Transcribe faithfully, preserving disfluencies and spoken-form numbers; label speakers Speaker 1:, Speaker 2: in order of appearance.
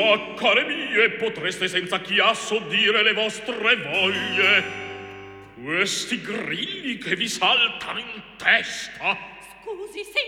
Speaker 1: ma, care mie, potreste senza chiasso dire le vostre voglie. Questi grilli che vi saltano in testa.
Speaker 2: Scusi, sì,